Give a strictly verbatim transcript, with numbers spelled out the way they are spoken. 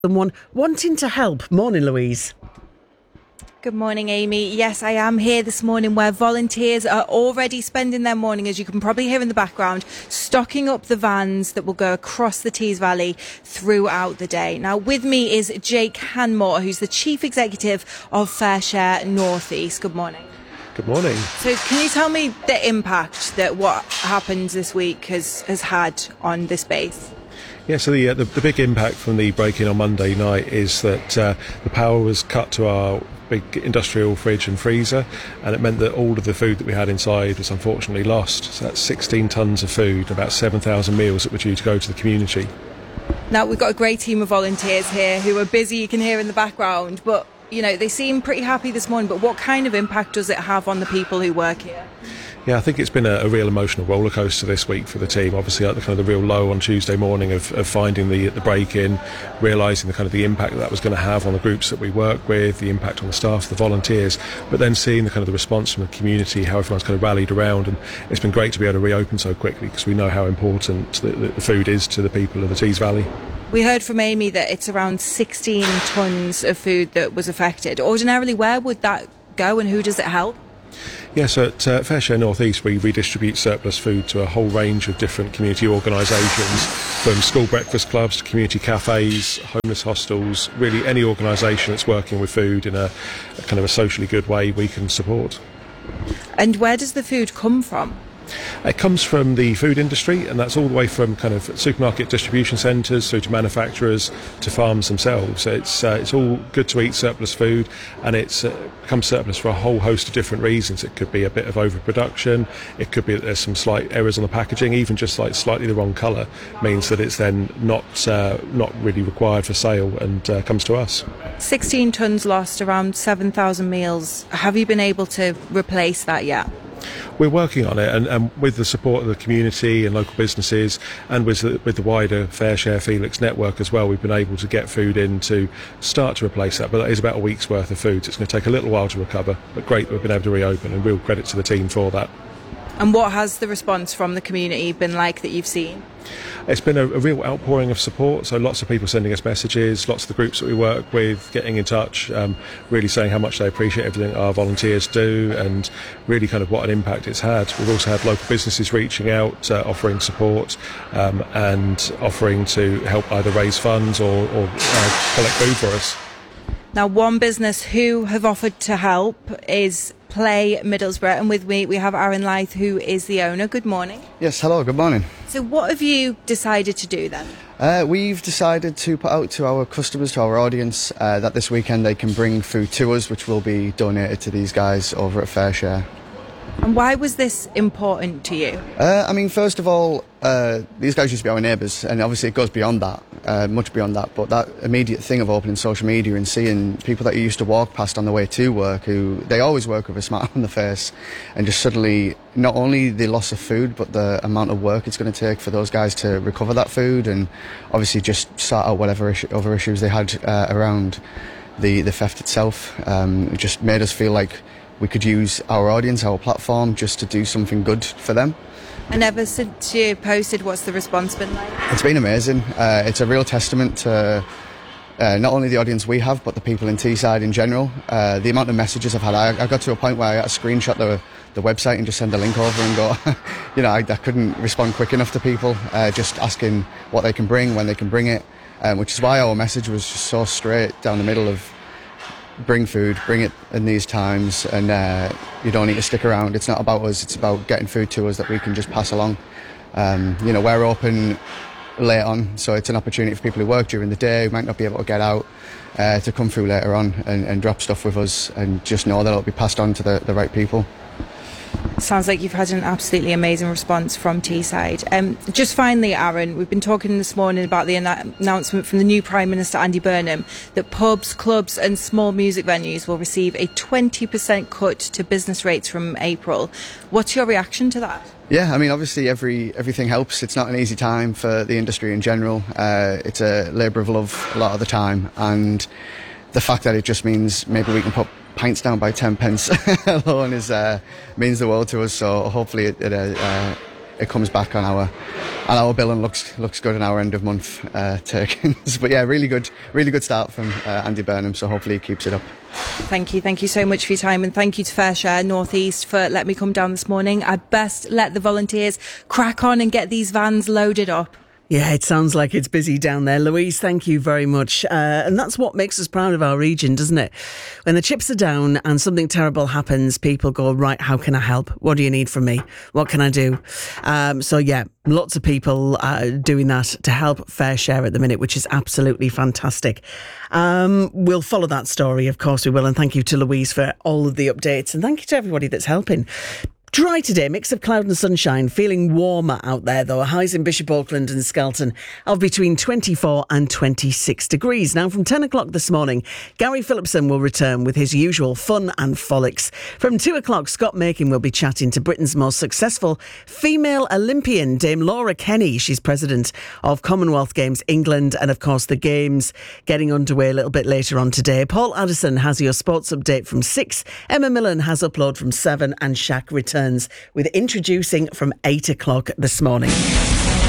Someone wanting to help. Morning, Louise. Good morning, Amy. Yes, I am here this morning where volunteers are already spending their morning, as you can probably hear in the background, stocking up the vans that will go across the Tees Valley throughout the day. Now, with me is Jake Hanmore, who's the Chief Executive of FareShare North East. Good morning. Good morning. So can you tell me the impact that what happened this week has, has had on this base? Yeah, so the, uh, the the big impact from the break-in on Monday night is that uh, the power was cut to our big industrial fridge and freezer, and it meant that all of the food that we had inside was unfortunately lost. So that's sixteen tonnes of food, about seven thousand meals that were due to go to the community. Now, we've got a great team of volunteers here who are busy, you can hear in the background, but, you know, they seem pretty happy this morning, but what kind of impact does it have on the people who work here? Yeah, I think it's been a, a real emotional roller coaster this week for the team. Obviously, at the kind of the real low on Tuesday morning of, of finding the the break in, realising the kind of the impact that, that was going to have on the groups that we work with, the impact on the staff, the volunteers, but then seeing the kind of the response from the community, how everyone's kind of rallied around, and it's been great to be able to reopen so quickly because we know how important the, the food is to the people of the Tees Valley. We heard from Amy that it's around sixteen tonnes of food that was affected. Ordinarily, where would that go and who does it help? Yes, at uh, FareShare North East we redistribute surplus food to a whole range of different community organisations, from school breakfast clubs to community cafes, homeless hostels, really any organisation that's working with food in a, a kind of a socially good way we can support. And where does the food come from? It comes from the food industry, and that's all the way from kind of supermarket distribution centres through to manufacturers to farms themselves. It's uh, it's all good to eat surplus food, and it's uh, becomes surplus for a whole host of different reasons. It could be a bit of overproduction, it could be that there's some slight errors on the packaging, even just like slightly the wrong colour means that it's then not uh, not really required for sale and uh, comes to us. sixteen tonnes lost, around seven thousand meals. Have you been able to replace that yet? We're working on it, and, and with the support of the community and local businesses, and with the, with the wider FareShare Felix network as well, we've been able to get food in to start to replace that. But that is about a week's worth of food, so it's going to take a little while to recover. But great that we've been able to reopen, and real credit to the team for that. And what has the response from the community been like that you've seen? It's been a, a real outpouring of support, so lots of people sending us messages, lots of the groups that we work with getting in touch, um, really saying how much they appreciate everything our volunteers do and really kind of what an impact it's had. We've also had local businesses reaching out, uh, offering support um, and offering to help either raise funds or, or uh, collect food for us. Now, one business who have offered to help is Play Middlesbrough, and with me we have Aaron Lyth, who is the owner. Good morning. Yes, hello, good morning. So what have you decided to do then? Uh, we've decided to put out to our customers, to our audience, uh, that this weekend they can bring food to us, which will be donated to these guys over at FareShare. And why was this important to you? Uh, I mean, first of all, uh, these guys used to be our neighbours, and obviously it goes beyond that, uh, much beyond that. But that immediate thing of opening social media and seeing people that you used to walk past on the way to work, who they always work with a smile on their face, and just suddenly, not only the loss of food, but the amount of work it's going to take for those guys to recover that food, and obviously just sort out whatever issue, other issues they had uh, around the, the theft itself. Um, it just made us feel like we could use our audience, our platform, just to do something good for them. And ever since you posted, what's the response been like? It's been amazing. Uh, it's a real testament to uh, not only the audience we have, but the people in Teesside in general. Uh, the amount of messages I've had, I, I got to a point where I had to screenshot the, the website and just send a link over and go, you know, I, I couldn't respond quick enough to people, uh, just asking what they can bring, when they can bring it, um, which is why our message was just so straight down the middle of bring food, bring it in these times, and uh, you don't need to stick around. It's not about us, it's about getting food to us that we can just pass along. Um, you know, we're open late on, so it's an opportunity for people who work during the day, who might not be able to get out, uh, to come through later on and, and drop stuff with us, and just know that it'll be passed on to the, the right people. Sounds like you've had an absolutely amazing response from Teesside. Um, just finally, Aaron, we've been talking this morning about the an- announcement from the new Prime Minister, Andy Burnham, that pubs, clubs and small music venues will receive a twenty percent cut to business rates from April. What's your reaction to that? Yeah, I mean, obviously every everything helps. It's not an easy time for the industry in general. Uh, it's a labour of love a lot of the time, and the fact that it just means maybe we can put pints down by ten pence alone is uh, means the world to us. So hopefully it it, uh, it comes back on our and our billing looks looks good in our end of month uh, takings. But yeah, really good, really good start from uh, Andy Burnham. So hopefully he keeps it up. Thank you. Thank you so much for your time, and thank you to FareShare North East for letting me come down this morning. I best let the volunteers crack on and get these vans loaded up. Yeah, it sounds like it's busy down there. Louise, thank you very much. Uh, and that's what makes us proud of our region, doesn't it? When the chips are down and something terrible happens, people go, right, how can I help? What do you need from me? What can I do? Um, so, yeah, lots of people uh, doing that to help FareShare at the minute, which is absolutely fantastic. Um, we'll follow that story, of course we will. And thank you to Louise for all of the updates. And thank you to everybody that's helping. Dry today, mix of cloud and sunshine, feeling warmer out there though. Highs in Bishop Auckland and Skelton of between twenty-four and twenty-six degrees. Now from ten o'clock this morning, Gary Phillipson will return with his usual fun and frolics. From two o'clock, Scott Makin will be chatting to Britain's most successful female Olympian, Dame Laura Kenny. She's president of Commonwealth Games England, and of course the Games getting underway a little bit later on today. Paul Addison has your sports update from six. Emma Millen has Upload from seven, and Shaq returns with Introducing from eight o'clock this morning.